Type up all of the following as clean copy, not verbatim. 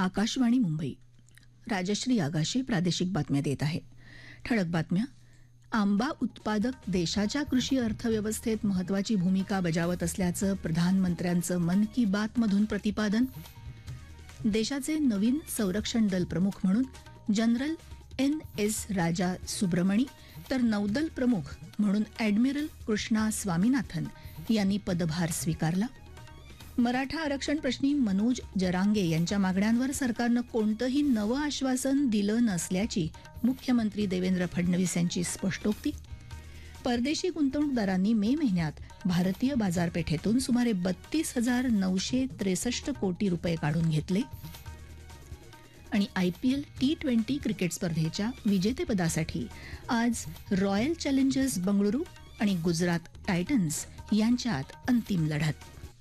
आकाशवाणी मुंबई. राजश्री आगाशे प्रादेशिक बातम्या देत आहे. ठळक बातम्या. आंबा उत्पादक देशाच्या कृषी अर्थव्यवस्थेत महत्वाची भूमिका बजावत असल्याचं प्रधानमंत्र्यांचं मन की बात मधून प्रतिपादन. देशाचे नवीन संरक्षण दल प्रमुख म्हणून जनरल NS राजा सुब्रमणी तर नौदल प्रमुख म्हणून ॲडमिरल कृष्णा स्वामीनाथन यांनी पदभार स्वीकारला. मराठा आरक्षण प्रश्नी मनोज जरांगे यांच्या मागण्यांवर सरकारनं कोणतंही नवं आश्वासन दिलं नसल्याची मुख्यमंत्री देवेंद्र फडणवीस यांची स्पष्टोक्ती. परदेशी गुंतवणूकदारांनी मे महिन्यात भारतीय बाजारपेठेतून सुमारे 32,963 कोटी रुपये काढून घेतले. आणि IPL T20 क्रिकेट स्पर्धेच्या विजेतेपदासाठी आज रॉयल चॅलेंजर्स बंगळुरू आणि गुजरात टायटन्स यांच्यात अंतिम लढत.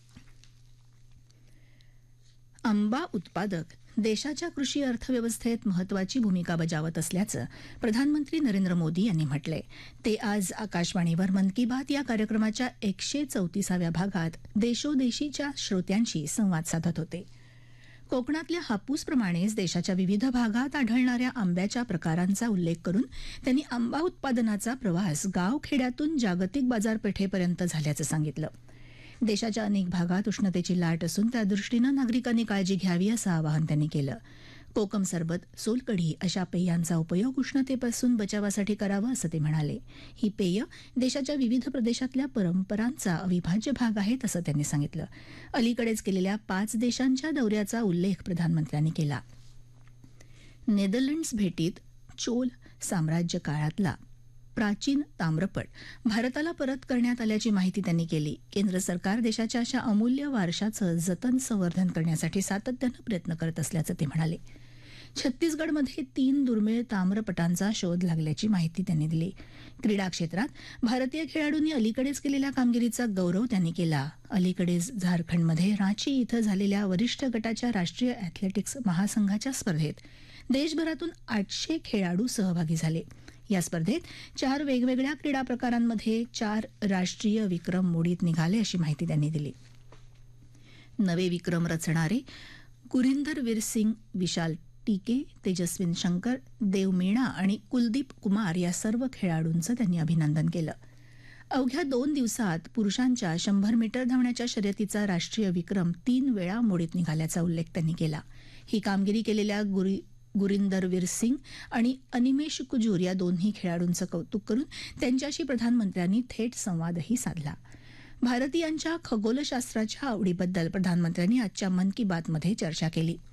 आंबा उत्पादक देशाच्या कृषी अर्थव्यवस्थेत महत्वाची भूमिका बजावत असल्याचं प्रधानमंत्री नरेंद्र मोदी यांनी म्हटलंय. ते आज आकाशवाणीवर मन की बात या कार्यक्रमाच्या 134व्या भागात देशोदेशीच्या श्रोत्यांशी संवाद साधत होते. कोकणातल्या हापूसप्रमाणेच देशाच्या विविध भागात आढळणाऱ्या आंब्याच्या प्रकारांचा उल्लेख करून त्यांनी आंबा उत्पादनाचा प्रवास गावखेड्यातून जागतिक बाजारपेठेपर्यंत झाल्याचं सांगितलं. देशाच्या अनेक भागात उष्णतेची लाट असून त्यादृष्टीनं नागरिकांनी काळजी घ्यावी असं आवाहन त्यांनी केलं. कोकम सरबत, सोलकढी अशा पेयांचा उपयोग उष्णतेपासून बचावासाठी करावा असं ते म्हणाले. ही पेय देशाच्या विविध प्रदेशातल्या परंपरांचा अविभाज्य भाग आहेत असं त्यांनी सांगितलं. अलीकडेच केलेल्या 5 देशांच्या दौऱ्याचा उल्लेख प्रधानमंत्र्यांनी केला. नेदरलँड्स भेटीत चोल साम्राज्य काळातला प्राचीन ताम्रपट भारताला परत करण्यात आल्याची माहिती त्यांनी केली. केंद्र सरकार देशाच्या अशा अमूल्य वारशाचं जतन संवर्धन करण्यासाठी सातत्यानं प्रयत्न करत असल्याचं ते म्हणाले. छत्तीसगडमध्ये 3 दुर्मिळ ताम्रपटांचा शोध लागल्याची माहिती त्यांनी दिली. क्रीडा क्षेत्रात भारतीय खेळाडूंनी अलीकडेच केलेल्या कामगिरीचा गौरव त्यांनी केला. अलीकडेच झारखंडमध्ये रांची इथं झालेल्या वरिष्ठ गटाच्या राष्ट्रीय अॅथलेटिक्स महासंघाच्या स्पर्धेत देशभरातून 800 खेळाडू सहभागी झाले. या स्पर्धेत 4 वेगवेगळ्या क्रीडा प्रकारांमध्ये 4 राष्ट्रीय विक्रम मोडीत निघाले अशी माहिती त्यांनी दिली. नवे विक्रम रचणारे गुरिंदरवीर सिंग, विशाल टीके, तेजस्विन शंकर, देव मीणा आणि कुलदीप कुमार या सर्व खेळाडूंचं त्यांनी अभिनंदन केलं. अवघ्या 2 दिवसात पुरुषांच्या 100 मीटर धावण्याच्या शर्यतीचा राष्ट्रीय विक्रम 3 वेळा मोडीत निघाल्याचा उल्लेख त्यांनी केला. ही कामगिरी केलेल्या गुरिंदरवीर सिंग आणि अनिमेश कुजूर या दोन्ही खेळाडूंचं कौतुक करून त्यांच्याशी प्रधानमंत्र्यांनी थेट संवादही साधला. भारतीयांच्या खगोलशास्त्राच्या आवडीबद्दल प्रधानमंत्र्यांनी आजच्या मन की बातमध्ये चर्चा केली.